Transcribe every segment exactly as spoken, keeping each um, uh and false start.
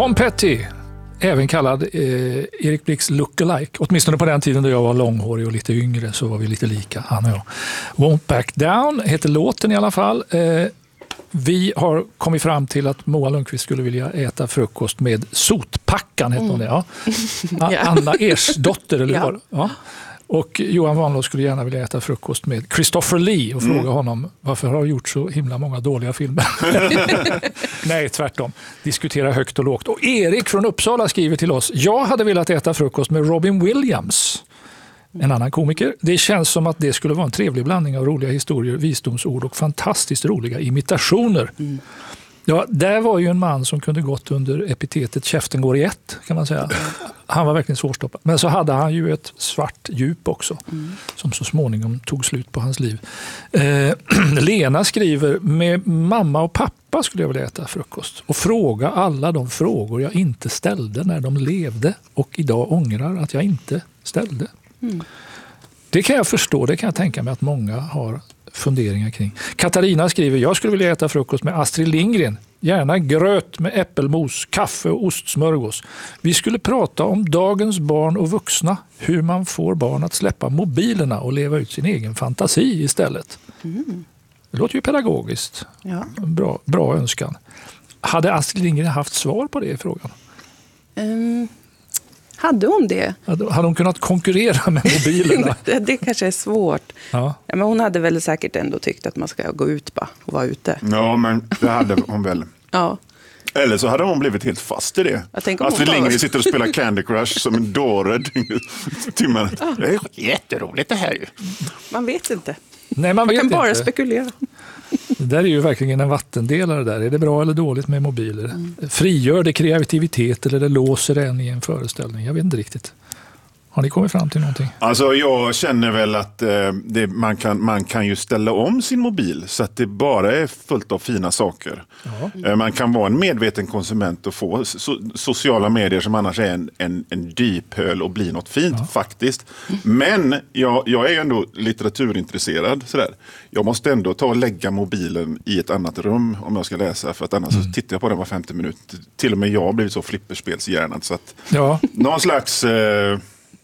Tom Petty, även kallad eh, Erik Blix lookalike. Åtminstone på den tiden då jag var långhårig och lite yngre så var vi lite lika, han och jag. Won't Back Down heter låten i alla fall. Eh, vi har kommit fram till att Moa Lundqvist skulle vilja äta frukost med sotpackan, heter hon det, ja. Anna Ersdotter, eller ja. vad? Ja. Och Johan Wanlås skulle gärna vilja äta frukost med Christopher Lee och fråga mm. honom varför har du gjort så himla många dåliga filmer. Nej, tvärtom. Diskutera högt och lågt. Och Erik från Uppsala skriver till oss: jag hade velat äta frukost med Robin Williams, en annan komiker. Det känns som att det skulle vara en trevlig blandning av roliga historier, visdomsord och fantastiskt roliga imitationer. Mm. Ja, där var ju en man som kunde gått under epitetet käften går i ett, kan man säga. Han var verkligen svårstoppad. Men så hade han ju ett svart djup också, mm. som så småningom tog slut på hans liv. Eh, Lena skriver: med mamma och pappa skulle jag vilja äta frukost och fråga alla de frågor jag inte ställde när de levde och idag ångrar att jag inte ställde. Mm. Det kan jag förstå, det kan jag tänka mig att många har funderingar kring. Katarina skriver: jag skulle vilja äta frukost med Astrid Lindgren. Gärna gröt med äppelmos, kaffe och ostsmörgås. Vi skulle prata om dagens barn och vuxna. Hur man får barn att släppa mobilerna och leva ut sin egen fantasi istället. Mm. Det låter ju pedagogiskt. Ja. Bra, bra önskan. Hade Astrid Lindgren haft svar på det i frågan? Um. Hade hon det? Hade hon kunnat konkurrera med mobilerna? det, det kanske är svårt. Ja. Ja, men hon hade väl säkert ändå tyckt att man ska gå ut bara och vara ute. Ja, men det hade hon väl. Ja. Eller så hade hon blivit helt fast i det. Astrid Lindgren sitter och spelar Candy Crush som en dåre timmen. Ja. Det är jätteroligt det här ju. Man vet inte. Nej, man, man vet kan bara inte. spekulera. Det där är ju verkligen en vattendelare där. Är det bra eller dåligt med mobiler? Mm. Frigör det kreativitet eller det låser en i en föreställning? Jag vet inte riktigt. Har ni kommit fram till någonting? Alltså jag känner väl att eh, det, man, kan, man kan ju ställa om sin mobil så att det bara är fullt av fina saker. Ja. Eh, man kan vara en medveten konsument och få so, sociala medier som annars är en, en, en dyphöl och bli något fint, ja. Faktiskt. Men jag, jag är ju ändå litteraturintresserad. Sådär. Jag måste ändå ta och lägga mobilen i ett annat rum om jag ska läsa, för att annars mm. så tittar jag på den var femtio minuter. Till och med jag har blivit så flipperspelshjärnad så att ja. Någon slags... Eh,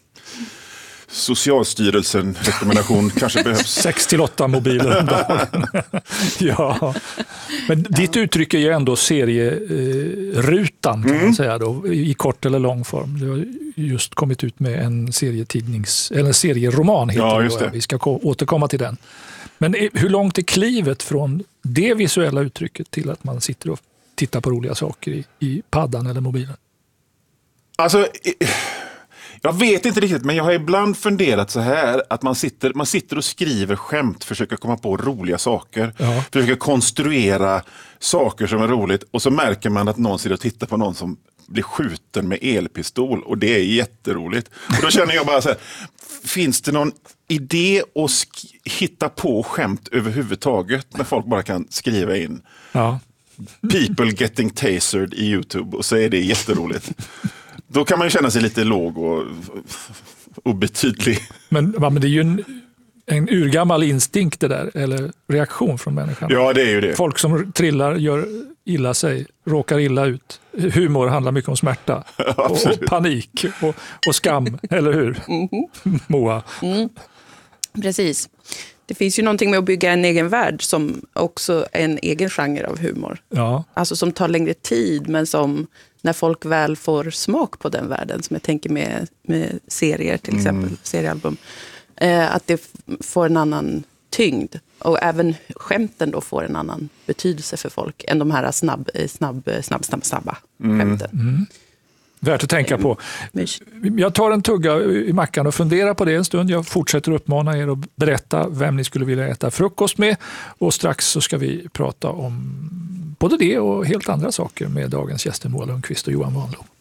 Socialstyrelsen rekommendation kanske behövs. Sex till åtta mobiler om dagen. Ja. Men ditt uttryck är ju ändå serierutan, kan mm. man säga då, i kort eller lång form. Du har just kommit ut med en serietidnings eller en serieroman heter ja, det, just det. Vi ska ko- återkomma till den. Men hur långt är klivet från det visuella uttrycket till att man sitter och tittar på roliga saker i, i paddan eller mobilen? Alltså... I- Jag vet inte riktigt, men jag har ibland funderat så här att man sitter, man sitter och skriver skämt, försöker komma på roliga saker, ja. Försöker konstruera saker som är roligt och så märker man att någon sitter och tittar på någon som blir skjuten med elpistol och det är jätteroligt. Och då känner jag bara så här, finns det någon idé att sk- hitta på skämt överhuvudtaget när folk bara kan skriva in ja. people getting tasered i YouTube och så är det jätteroligt. Då kan man ju känna sig lite låg och obetydlig. Men, men det är ju en, en urgammal instinkt det där, eller reaktion från människan. Ja, det är ju det. Folk som trillar, gör illa sig, råkar illa ut. Humor handlar mycket om smärta och, och panik och, och skam, eller hur? Mm. Moa? Mm. Precis. Det finns ju någonting med att bygga en egen värld som också är en egen genre av humor. Ja. Alltså som tar längre tid, men som när folk väl får smak på den världen, som jag tänker med, med serier till exempel, mm. seriealbum, eh, att det f- får en annan tyngd. Och även skämten då får en annan betydelse för folk än de här snabb, snabb, snabb, snabb, snabba mm. skämten. Mm. Värt att tänka på. Jag tar en tugga i mackan och funderar på det en stund. Jag fortsätter uppmana er att berätta vem ni skulle vilja äta frukost med. Och strax så ska vi prata om både det och helt andra saker med dagens gäster Moa Lundqvist och Johan Wanlås.